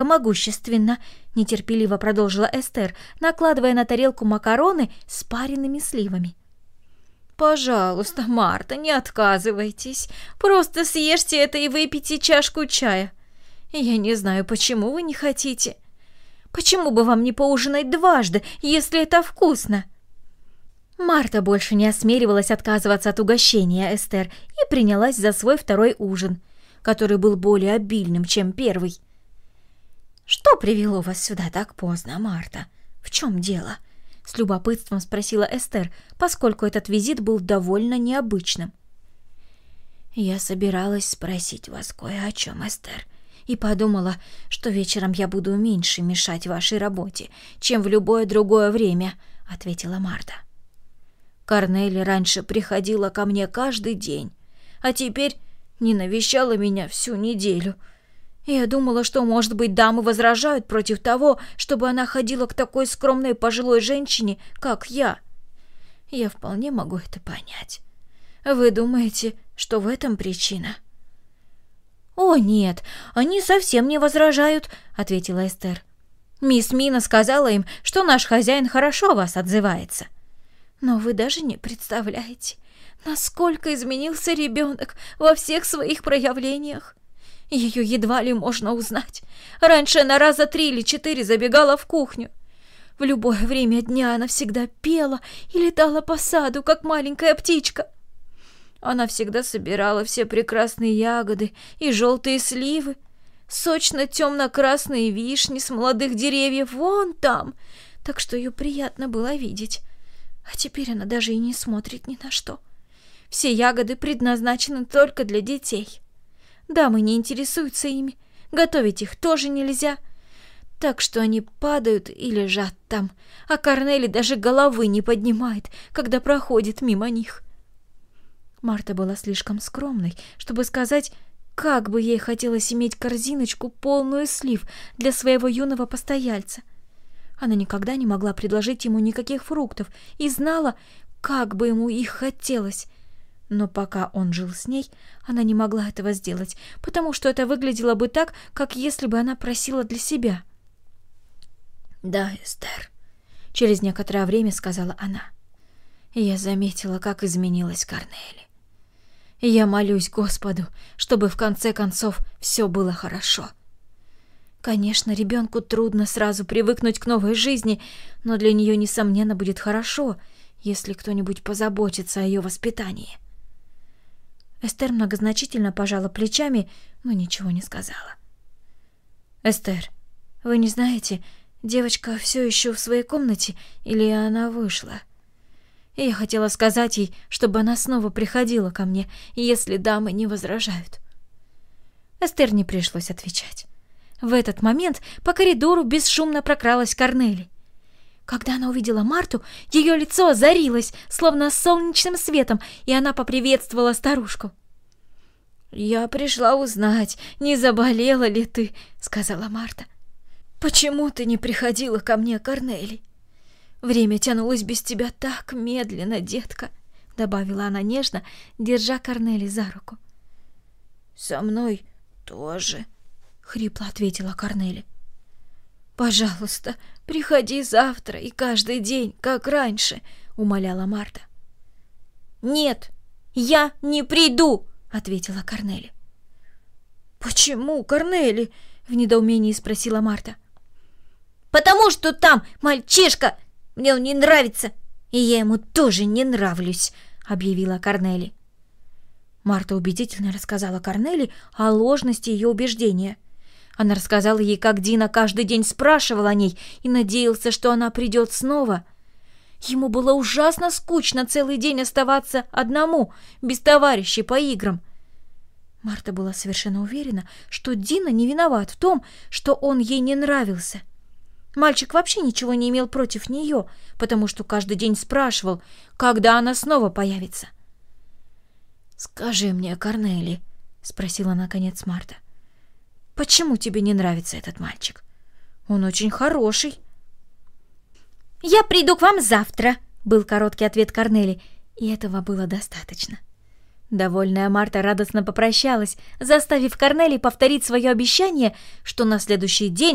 могущественно», — нетерпеливо продолжила Эстер, накладывая на тарелку макароны с пареными сливами. «Пожалуйста, Марта, не отказывайтесь. Просто съешьте это и выпейте чашку чая. Я не знаю, почему вы не хотите. Почему бы вам не поужинать дважды, если это вкусно?» Марта больше не осмеливалась отказываться от угощения Эстер и принялась за свой второй ужин, который был более обильным, чем первый. «Что привело вас сюда так поздно, Марта? В чем дело?» — с любопытством спросила Эстер, поскольку этот визит был довольно необычным. «Я собиралась спросить вас кое о чем, Эстер, и подумала, что вечером я буду меньше мешать вашей работе, чем в любое другое время», — ответила Марта. «Корнели раньше приходила ко мне каждый день, а теперь не навещала меня всю неделю. Я думала, что, может быть, дамы возражают против того, чтобы она ходила к такой скромной пожилой женщине, как я. Я вполне могу это понять. Вы думаете, что в этом причина?» «О, нет, они совсем не возражают», — ответила Эстер. «Мисс Мина сказала им, что наш хозяин хорошо о вас отзывается. Но вы даже не представляете, насколько изменился ребенок во всех своих проявлениях. Ее едва ли можно узнать. Раньше она раза 3 или 4 забегала в кухню. В любое время дня она всегда пела и летала по саду, как маленькая птичка. Она всегда собирала все прекрасные ягоды и желтые сливы, сочно-темно-красные вишни с молодых деревьев вон там, так что ее приятно было видеть. А теперь она даже и не смотрит ни на что. Все ягоды предназначены только для детей. Дамы не интересуются ими, готовить их тоже нельзя, так что они падают и лежат там, а Корнели даже головы не поднимает, когда проходит мимо них». Марта была слишком скромной, чтобы сказать, как бы ей хотелось иметь корзиночку, полную слив, для своего юного постояльца. Она никогда не могла предложить ему никаких фруктов и знала, как бы ему их хотелось. Но пока он жил с ней, она не могла этого сделать, потому что это выглядело бы так, как если бы она просила для себя. «Да, Эстер», — через некоторое время сказала она, — «я заметила, как изменилась Корнели. Я молюсь Господу, чтобы в конце концов все было хорошо. Конечно, ребенку трудно сразу привыкнуть к новой жизни, но для нее, несомненно, будет хорошо, если кто-нибудь позаботится о ее воспитании». Эстер многозначительно пожала плечами, но ничего не сказала. «Эстер, вы не знаете, девочка все еще в своей комнате или она вышла? Я хотела сказать ей, чтобы она снова приходила ко мне, если дамы не возражают». Эстер не пришлось отвечать. В этот момент по коридору бесшумно прокралась Корнели. Когда она увидела Марту, ее лицо озарилось, словно солнечным светом, и она поприветствовала старушку. «Я пришла узнать, не заболела ли ты», — сказала Марта. «Почему ты не приходила ко мне, Корнели? Время тянулось без тебя так медленно, детка», — добавила она нежно, держа Корнели за руку. «Со мной тоже», — хрипло ответила Корнели. «Пожалуйста, приходи завтра и каждый день, как раньше», — умоляла Марта. «Нет, я не приду», — ответила Корнели. «Почему, Корнели?» — в недоумении спросила Марта. «Потому что там мальчишка, мне он не нравится, и я ему тоже не нравлюсь», — объявила Корнели. Марта убедительно рассказала Корнели о ложности ее убеждения. Она рассказала ей, как Дина каждый день спрашивал о ней и надеялся, что она придет снова. Ему было ужасно скучно целый день оставаться одному, без товарищей по играм. Марта была совершенно уверена, что Дина не виноват в том, что он ей не нравился. Мальчик вообще ничего не имел против нее, потому что каждый день спрашивал, когда она снова появится. «Скажи мне, Корнели», — спросила наконец Марта, — «почему тебе не нравится этот мальчик? Он очень хороший». «Я приду к вам завтра», — был короткий ответ Корнели, и этого было достаточно. Довольная Марта радостно попрощалась, заставив Корнели повторить свое обещание, что на следующий день